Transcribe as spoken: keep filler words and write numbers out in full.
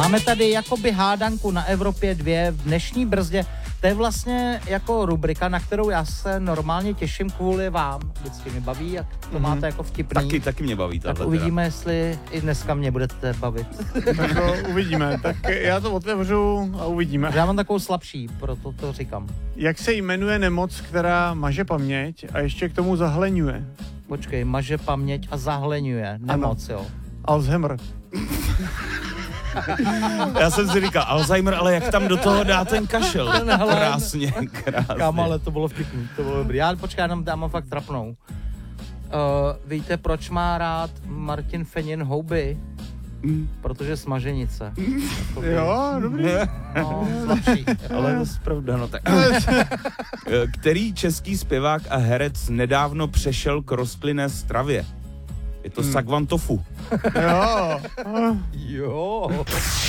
Máme tady jakoby hádanku na Evropě dvě v dnešní brzdě. To je vlastně jako rubrika, na kterou já se normálně těším kvůli vám. Vždycky mě baví, jak to mm-hmm. máte jako vtipný. Taky, taky mě baví. Tak uvidíme, teda. Jestli i dneska mě budete bavit. Tak to uvidíme. Tak já to otevřu a uvidíme. Já mám takovou slabší, proto to říkám. Jak se jmenuje nemoc, která maže paměť a ještě k tomu zahleňuje? Počkej, maže paměť a zahleňuje. Nemoc, ano. Jo. Alzheimer. Já jsem si říkal, Alzheimer, ale jak tam do toho dá ten kašel? Krásně, krásně. Kam, ale to bylo vtipný, to bylo dobrý. Já počkej, nám dám fakt trapnou. Uh, víte, proč má rád Martin Fenin houby? Mm. Protože smaženice. Mm. Jo, dobrý. No, slabší. Ale to je pravda, no tak. Který český zpěvák a herec nedávno přešel k rostlinné stravě? Je to hmm. Sagvan Tofu. Jo. Jo.